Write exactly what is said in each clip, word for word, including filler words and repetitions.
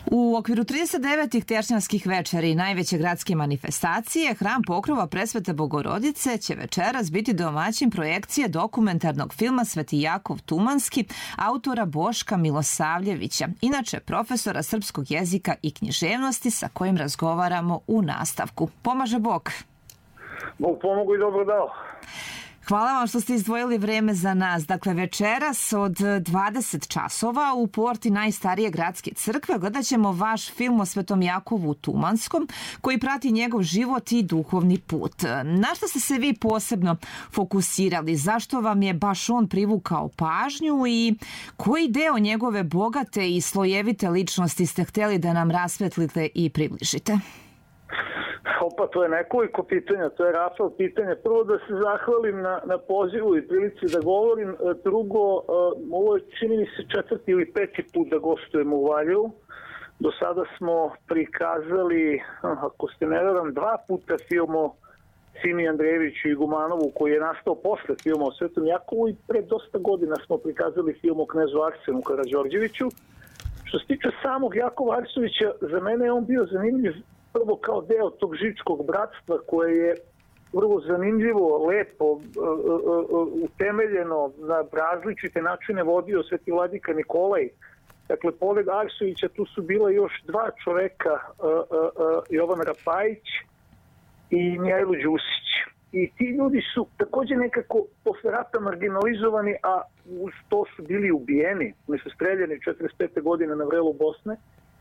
U okviru trideset devetih Tešnjavskih večeri, najveće gradske manifestacije, Hram Pokrova Presvete Bogorodice će večeras biti domaćin projekcije dokumentarnog filma Sveti Jakov Tumanski, autora Boška Milosavljevića, inače profesora srpskog jezika i književnosti sa kojim razgovaramo u nastavku. Pomaže Bog. Bog pomogu i dobro dao. Hvala vam što ste izdvojili vreme za nas. Dakle, večeras od dvadeset časova u porti najstarije gradske crkve gledat ćemo vaš film o Svetom Jakovu Tumanskom, koji prati njegov život i duhovni put. Na što ste se vi posebno fokusirali? Zašto vam je baš on privukao pažnju i koji deo njegove bogate i slojevite ličnosti ste htjeli da nam rasvetlite i približite? Opa, to je nekoliko pitanja, to je rafal pitanja. Prvo da se zahvalim na, na pozivu i prilici da govorim. Drugo, ovo je čini mi se četvrti ili peti put da gostujemo u Valjevu. Do sada smo prikazali, ako ste ne verujem, dva puta film o Simi Andrejeviću i Gumanovu, koji je nastao posle filma o Svetom Jakovu, i pre dosta godina smo prikazali film o knezu Arsenu Karađorđeviću. Što se tiče samog Jakova Arsovića, za mene je on bio zanimljiv prvo kao deo tog žičkog bratstva koje je vrlo zanimljivo, lepo, utemeljeno na različite načine vodio Sveti vladika Nikolaj. Dakle, pored Arsovića tu su bila još dva čoveka, Jovan Rapajić i Mihajlo Đusić. I ti ljudi su također nekako posle rata marginalizovani, a uz to su bili ubijeni. Oni su streljani četrdeset pete godine na vrelu Bosne.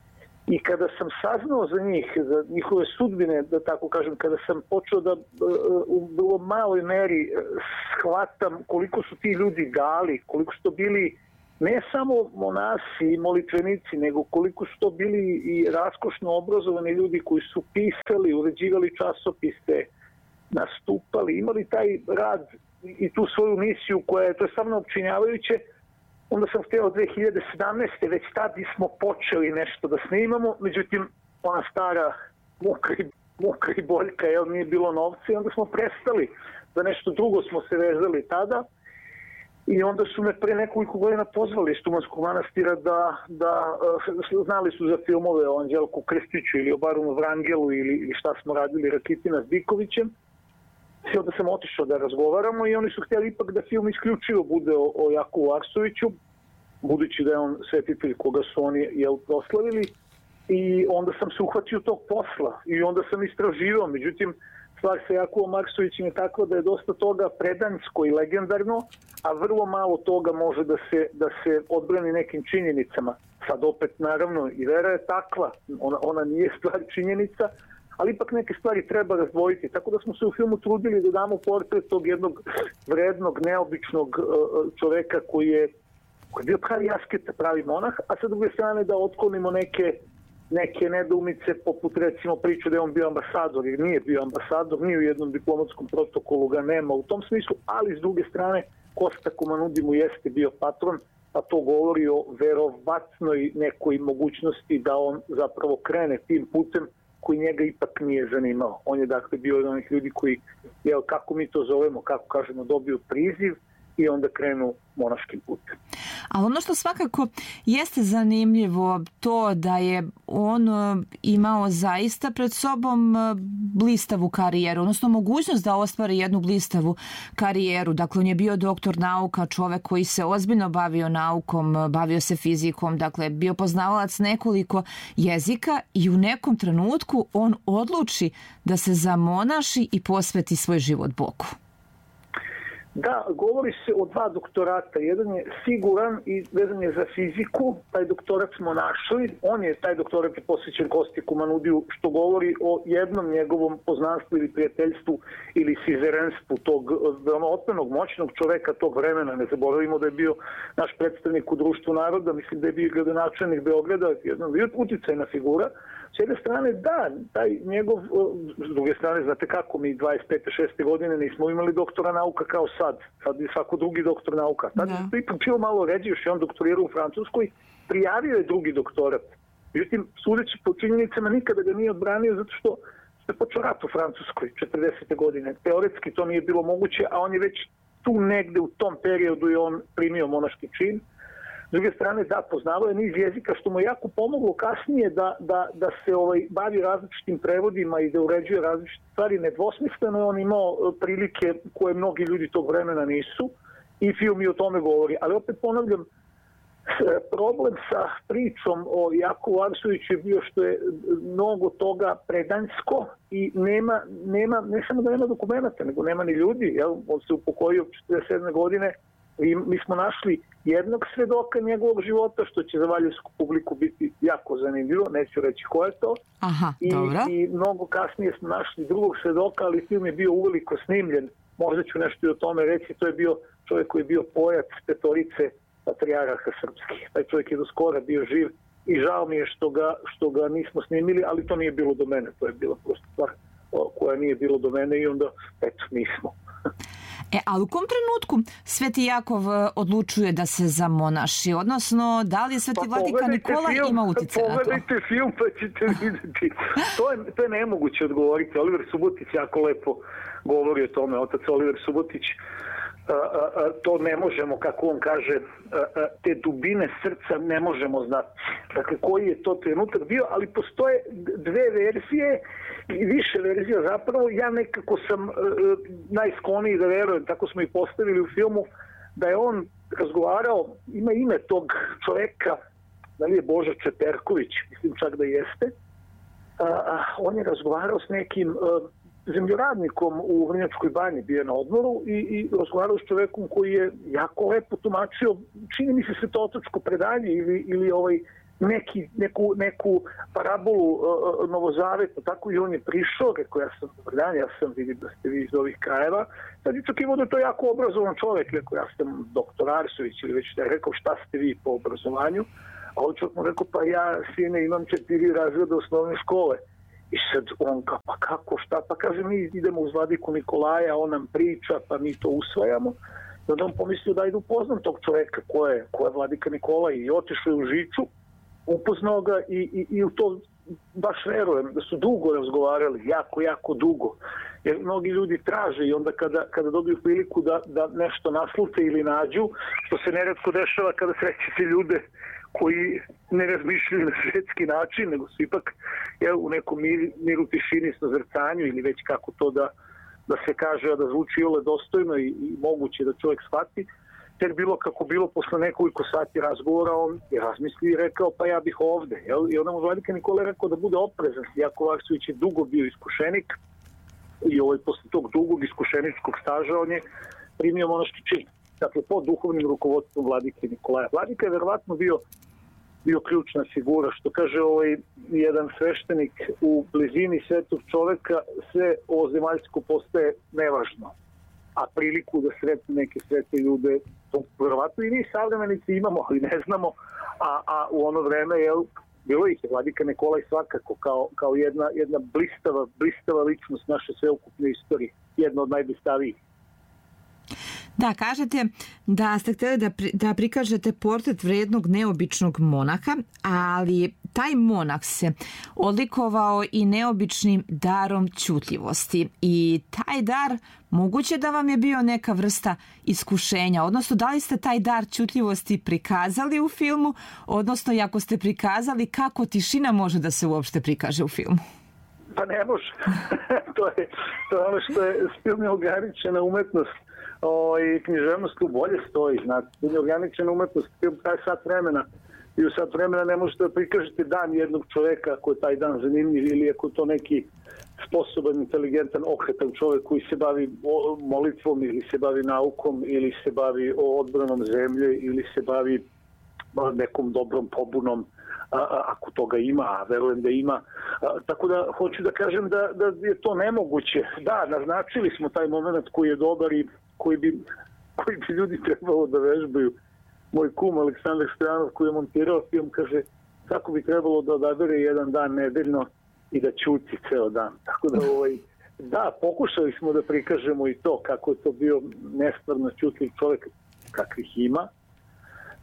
I kada sam saznao za njih, za njihove sudbine, da tako kažem, kada sam počeo da u vrlo maloj meri shvatam koliko su ti ljudi dali, koliko su to bili ne samo monasi i molitvenici, nego koliko su to bili i raskošno obrazovani ljudi koji su pisali, uređivali časopise, nastupali, imali taj rad i tu svoju misiju koja je, to je stvarno opčinjavajuće. Onda sam htio dve hiljade sedamnaeste. već tad smo počeli nešto da snimamo, međutim ona stara muka i, muka i boljka, jel, nije bilo novca, i onda smo prestali, za nešto drugo smo se vezali tada, i onda su me pre nekoliko godina pozvali iz Tumanskog manastira da, da znali su za filmove o Anđelku Krstiću ili o Barunu Vrangelu ili šta smo radili Rakitina s Bikovićem. I onda sam otišao da razgovaramo i oni su htjeli ipak da film isključivo bude o, o Jakovu Arsoviću, budući da je on svetitelj koga su oni, jel, proslavili, i onda sam se uhvatio tog posla i onda sam istraživao. Međutim, stvar sa Jakovom Arsovićem je takva da je dosta toga predanjsko i legendarno, a vrlo malo toga može da se, da se odbrani nekim činjenicama. Sad opet, naravno, i vera je takva, ona, ona nije stvar činjenica, ali ipak neke stvari treba razdvojiti. Tako da smo se u filmu trudili da damo portret tog jednog vrednog, neobičnog čoveka koji je, koji je bio pravi asketa, pravi monah, a sa druge strane da otklonimo neke, neke nedoumice, poput recimo priču da je on bio ambasador, jer nije bio ambasador, ni u jednom diplomatskom protokolu ga nema u tom smislu, ali s druge strane Kosta Kumanudi mu jeste bio patron, a to govori o verovatnoj nekoj mogućnosti da on zapravo krene tim putem koji njega ipak nije zanimao. On je dakle bio od onih ljudi koji, jel, kako mi to zovemo, kako kažemo, dobiju priziv i onda krenu monaškim putem. Ali ono što svakako jeste zanimljivo, to da je on imao zaista pred sobom blistavu karijeru, odnosno mogućnost da ostvari jednu blistavu karijeru. Dakle, on je bio doktor nauka, čovek koji se ozbiljno bavio naukom, bavio se fizikom, dakle, bio poznavalac nekoliko jezika i u nekom trenutku on odluči da se zamonaši i posveti svoj život Bogu. Da, govori se o dva doktorata. Jedan je siguran i vezan je za fiziku. Taj doktorat smo našli. On je, taj doktorat je posvećen Kosti Kumanudiju, što govori o jednom njegovom poznanstvu ili prijateljstvu ili sizerenstvu tog veoma otmenog, moćnog čoveka tog vremena. Ne zaboravimo da je bio naš predstavnik u Društvu naroda, mislim da je bio gradonačelnik Beograda, jedna uticajna figura. S jedne strane, da, taj njegov, s druge strane, znate kako, mi dvadeset pete šeste godine nismo imali doktora nauka kao sad. Sad je svako drugi doktor nauka. Tad je to ipak bilo malo ređe, još je on doktorirao u Francuskoj, prijavio je drugi doktorat. Međutim, sudeći po činjenicama, nikada ga nije odbranio zato što je počeo rat u Francuskoj četrdesete godine. Teoretski to nije bilo moguće, a on je već tu negde u tom periodu je on primio monaški čin. S druge strane, da, poznavao je niz jezika, što mu je jako pomoglo kasnije da, da, da se ovaj, bavi različitim prevodima i da uređuje različite stvari. Nedvosmisleno je on imao prilike koje mnogi ljudi tog vremena nisu i film i o tome govori. Ali opet ponavljam, problem sa pričom o Jakovu Arsoviću je bio što je mnogo toga predanjsko i nema, nema, ne samo da nema dokumenta, nego nema ni ljudi. Jel? On se upokojio četrdeset sedme godine i mi smo našli jednog svedoka njegovog života, što će za valjevsku publiku biti jako zanimljivo, neću reći ko je to. Aha, I, dobro. I mnogo kasnije smo našli drugog svedoka, ali film je bio uveliko snimljen. Možda ću nešto i o tome reći, to je bio čovjek koji je bio pojac petorice patrijarha srpskih. Taj čovjek je do skora bio živ i žao mi je što ga, što ga nismo snimili, ali to nije bilo do mene. To je bila prosto stvar koja nije bilo do mene i onda, eto, nismo. E, ali u kom trenutku Sveti Jakov odlučuje da se zamonaši? Odnosno, da li Sveti pa Vladika Nikola film, ima utjecaj na to? Pogledajte film pa ćete vidjeti. To je, to je nemoguće odgovoriti. Oliver Subotić jako lepo govori o tome. Otac Oliver Subotić, a, a, a, to ne možemo, kako on kaže, a, a, te dubine srca ne možemo znati. Dakle, koji je to trenutak bio, ali postoje dve verzije i više verzija zapravo. Ja nekako sam uh, najskloniji da verujem, tako smo i postavili u filmu, da je on razgovarao, ima ime tog čoveka, da li je Boža Čeperković, mislim čak da jeste, uh, uh, on je razgovarao s nekim uh, zemljoradnikom u Vrnjačkoj banji, bio je na odmoru i, i razgovarao s čovekom koji je jako lepo tumačio, čini mi se svetotočko predanje ili, ili ovaj Neki, neku, neku parabolu uh, novozavetnu, tako i on je prišao, rekao ja sam dobar, ja sam vidim da ste vi iz ovih krajeva, sad je čak i vodio to jako obrazovan čovjek, rekao ja sam doktor Arsović ili već da je rekao šta ste vi po obrazovanju, a on čovjek mu rekao pa ja sine imam četiri razreda osnovne škole. I sad on kao pa kako šta, pa kaže mi idemo uz Vladiku Nikolaja, on nam priča pa mi to usvajamo. I onda on pomislio da idu upoznam tog čovjeka ko je, ko je Vladika Nikolaj i otišao u Žiču, upoznao ga i, i, i u to baš verujem da su dugo razgovarali, jako, jako dugo. Jer mnogi ljudi traže i onda kada, kada dobiju priliku da, da nešto naslute ili nađu, što se neretko dešava kada srećete ljude koji ne razmišljaju na svetski način, nego su ipak je, u nekom mir, miru, tišini, sazrcanju ili već kako to da, da se kaže, da zvuči ole dostojno i, i moguće da čovjek shvati. Ter bilo kako bilo, posle nekoliko sati razgovora, on je razmislio i rekao, pa ja bih ovde. Jel? I onda mu Vladika Nikola rekao da bude oprezan. Jakov Arsović je dugo bio iskušenik i ovaj, posle tog dugog iskušeničkog staža on je primio monaški čin. Dakle, pod duhovnim rukovodstvom Vladike Nikolaja. Vladika je verovatno bio, bio ključna figura, što kaže ovaj jedan sveštenik u blizini svetog čoveka, sve ovo zemaljsko postaje nevažno. A priliku da sretne neke svete ljude, to verovatno i mi savremenici imamo, ali ne znamo, a, a u ono vreme je bilo ih je Vladika Nikolaj svakako kao, kao jedna, jedna blistava, blistava ličnost naše sveukupne istorije, jedna od najblistavijih. Da, kažete da ste htjeli da, pri, da prikažete portret vrijednog neobičnog monaha, ali taj monah se odlikovao i neobičnim darom ćutljivosti. I taj dar moguće da vam je bio neka vrsta iskušenja, odnosno da li ste taj dar ćutljivosti prikazali u filmu, odnosno i ako ste prikazali, kako tišina može da se uopšte prikaže u filmu? Pa ne može. to, je, to je ono što je film je ograničena umetnost. O, i književnost tu bolje stoji, znate, je ograničena umetnost, film taj sat vremena i u sat vremena ne možete da prikažete dan jednog čoveka ako je taj dan zanimljiv ili ako je to neki sposoban, inteligentan, okretan čovjek koji se bavi molitvom ili se bavi naukom ili se bavi odbranom zemlje ili se bavi nekom dobrom pobunom, a, a, ako toga ima, a verujem da ima. A, tako da hoću da kažem da, da je to nemoguće. Da, naznačili smo taj moment koji je dobar i koji bi, koji bi ljudi trebalo da vežbaju. Moj kum Aleksandar Stojanov koji je montirao film kaže kako bi trebalo da odabere jedan dan nedeljno i da ćuti ceo dan. Tako da ovaj, da, pokušali smo da prikažemo i to kako je to bio nestvarno ćutljiv čovjek kakvih ima,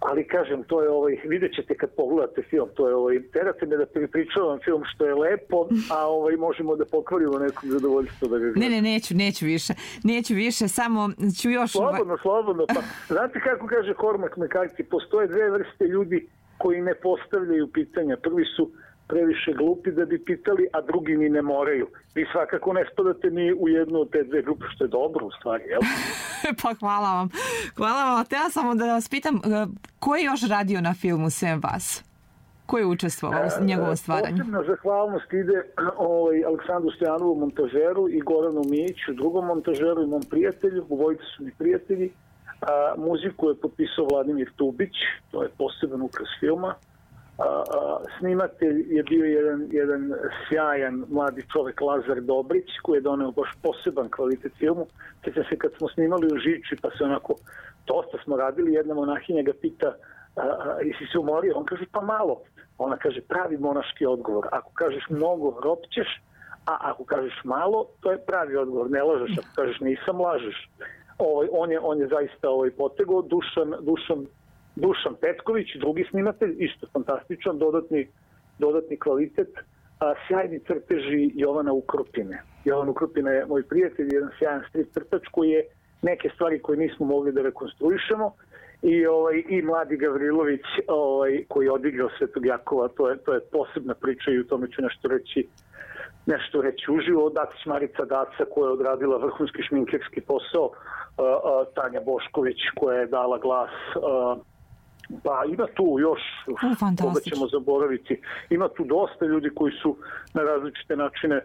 ali kažem, to je ovaj, vidjet ćete kad pogledate film, to je ovaj, terate me da pripričavam film što je lepo, a ovaj, možemo da pokvarimo nekom zadovoljstvo da ga gledam. Ne, ne, neću, neću više, neću više, samo ću još... Slobodno, slobodno, pa znate kako kaže Cormac McCarthy, postoje dve vrste ljudi koji ne postavljaju pitanja, prvi su previše glupi da bi pitali, a drugi ni ne moraju. Vi svakako ne spadate ni u jednu od te dve grupe, što je dobro u stvari, jel? Pa hvala vam. Hvala vam. Htela sam da vas pitam, ko je još radio na filmu sem vas? Ko je učestvovao u njegovom stvaranju? Posebna zahvalnost ide ovaj, Aleksandru Stojanovu, montažeru, i Goranu Mijiću, drugom montažeru i mom prijatelju. Obojica su mi prijatelji. A, muziku je potpisao Vladimir Tubić, to je poseban ukras filma. A, a, snimatelj je bio jedan, jedan sjajan mladi čovek, Lazar Dobrić, koji je doneo baš poseban kvalitet filmu. Sjećam se kad smo snimali u Žiči, pa se onako, dosta smo radili, jedna monahinja ga pita, a, a, jesi se umorio? On kaže, pa malo. Ona kaže, pravi monaški odgovor. Ako kažeš mnogo, ropćeš, a ako kažeš malo, to je pravi odgovor. Ne lažeš, ako kažeš nisam, lažeš. Ovaj, on, je, on je zaista ovaj, potegao. Dušan, Dušan Dušan Petković, drugi snimatelj, isto fantastičan, dodatni, dodatni kvalitet, a sjajni crteži Jovana Ukropine. Jovan Ukropina je moj prijatelj, jedan sjajan strip crtač koji je neke stvari koje nismo mogli da rekonstruišemo, i, ovaj, i mladi Gavrilović ovaj, koji je odigrao Svetog Jakova, to je, to je posebna priča i u tome ću nešto reći, nešto reći uživo. Dacić Marica Daca koja je odradila vrhunski šminkerski posao, a, a, Tanja Bošković koja je dala glas, a, pa ima tu još, koga ćemo zaboraviti, ima tu dosta ljudi koji su na različite načine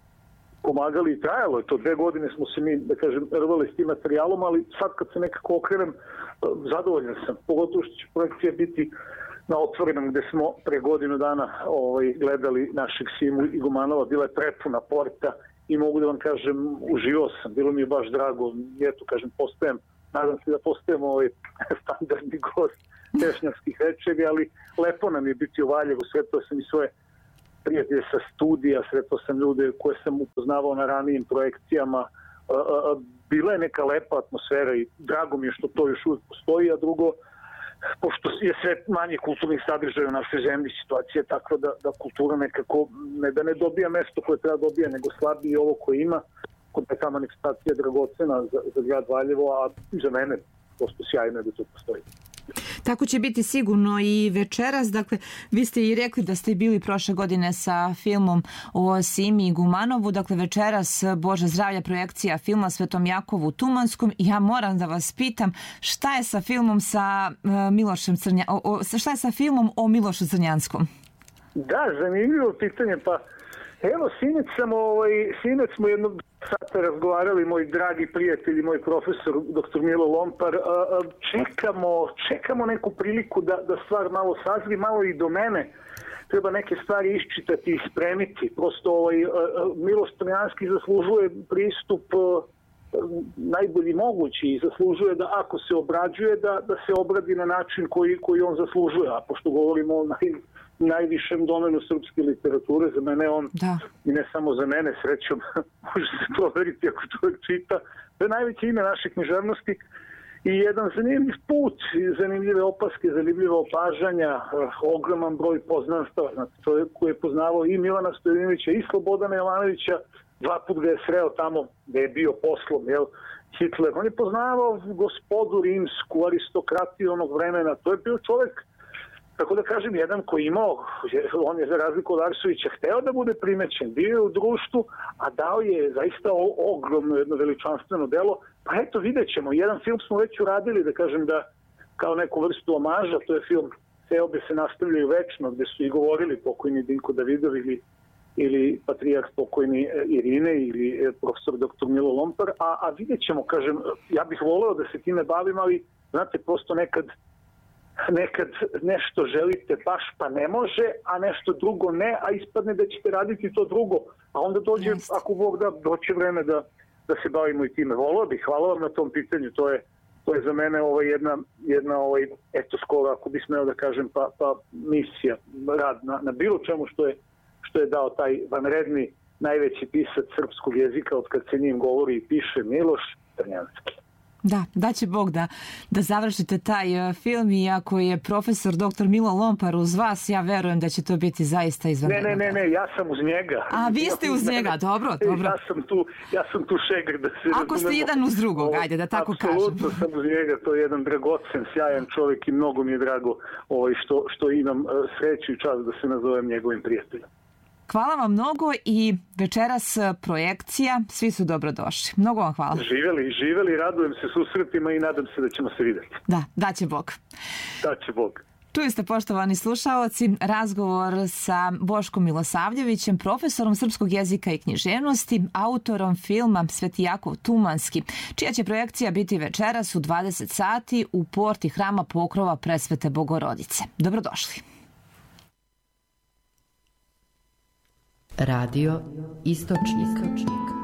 pomagali i trajalo je to. Dve godine smo se mi, da kažem, rvali s tim materijalom, ali sad kad se nekako okrenem, zadovoljan sam. Pogotovo što će projekcija biti na Otvorenom, gde smo pre godinu dana ovaj, gledali našeg Simu Igumanova, bila je prepuna porta i mogu da vam kažem, uživao sam, bilo mi je baš drago, eto kažem, postajem, nadam se da postajem ovaj standardni gost tešnjavskih večeri, ali lepo nam je biti u Valjevu, sretao sam i svoje prijatelje sa studija, sretao sam ljude koje sam upoznavao na ranijim projekcijama, bila je neka lepa atmosfera i drago mi je što to još uvijek postoji, a drugo, pošto je sve manje kulturnih sadržaja u našoj zemlji, situacija je takva da, da kultura nekako, ne da ne dobija mesto koje treba dobija, nego slabije ovo koje ima, kod je ta manifestacija dragocena za, za grad Valjevo, a za mene prosto sjajno je da to postoji. Tako će biti sigurno i večeras. Dakle, vi ste i rekli da ste bili prošle godine sa filmom o Simi Igumanovu. Dakle, večeras, Bože zdravlja, projekcija filma Svetom Jakovu Tumanskom. Ja moram da vas pitam šta je sa filmom sa uh, Milošem Crnja... o, o, šta je sa filmom o Milošu Crnjanskom? Da, zanimljivo pitanje. Pa evo, sinoć sam, ovaj, sinoć smo jednog sata razgovarali, moj dragi prijatelj i moj profesor, doktor Milo Lompar, a, a, čekamo, čekamo neku priliku da, da stvar malo sazri, malo i do mene. Treba neke stvari iščitati i spremiti. Prosto ovaj, a, a, Miloš Crnjanski zaslužuje pristup a, najbolji mogući i zaslužuje da ako se obrađuje, da, da se obradi na način koji, koji on zaslužuje. A pošto govorimo o naj, najvišem domenu srpske literature, za mene on, da. I ne samo za mene, srećom, može se proveriti ako čovjek čita, to je najveće ime naše književnosti i jedan zanimljiv put, zanimljive opaske, zanimljive opažanja, ogroman broj poznanstava. Znači, čovjek koji je poznavao i Milana Stojinovića i Slobodana Jovanovića, dva put ga je sreo tamo gde je bio poslom, jel, Hitler. On je poznavao gospodu rimsku, aristokratiju onog vremena. To je bio čovjek, tako da kažem, jedan koji imao, on je za razliku od Arsovića hteo da bude primećen, bio je u društvu, a dao je zaista ogromno jedno veličanstveno delo. Pa eto, vidjet ćemo. Jedan film smo već uradili, da kažem, da kao neku vrstu omaža, to je film Seobe se nastavljaju večno, gde su i govorili pokojni Dinko Davidov ili, ili patrijarh pokojni Irine ili profesor doktor Milo Lompar, a, a vidjet ćemo, kažem, ja bih voleo da se time bavim, ali znate, prosto nekad nekad nešto želite baš pa ne može, a nešto drugo ne, a ispadne da ćete raditi to drugo, a onda dođe, Just. ako Bog da, doće vreme da, da se bavimo i time. Volio bih, hvala vam na tom pitanju, to je, to je za mene ovaj jedna, jedna ovaj, eto skoro, ako bi smeo da kažem, pa, pa misija, rad na, na bilo čemu što je, što je dao taj vanredni najveći pisac srpskog jezika od kad se njim govori i piše, Miloš Crnjanski. Da, da će Bog da, da završite taj uh, film i ako je profesor doktor Milo Lompar uz vas, ja verujem da će to biti zaista izvanredno. Ne, ne, ne, ne, ja sam uz njega. A vi ste uz njega, dobro, dobro. Ja sam tu, ja sam tu šegr da se razumemo. Ako ste jedan uz drugog, ajde da tako kažem. Apsolutno sam uz njega, to je jedan dragocen, sjajan čovjek i mnogo mi je drago ovaj, što, što imam sreću i čast da se nazovem njegovim prijateljem. Hvala vam mnogo i večeras projekcija, svi su dobrodošli. Mnogo vam hvala. Živeli, živeli, radujem se susretima i nadam se da ćemo se vidjeti. Da, da će Bog. Da će Bog. Čuli ste, poštovani slušaoci, razgovor sa Boškom Milosavljevićem, profesorom srpskog jezika i književnosti, autorom filma Sveti Jakov Tumanski, čija će projekcija biti večeras u dvadeset sati u porti Hrama Pokrova Presvete Bogorodice. Dobrodošli. Radio Istočnik.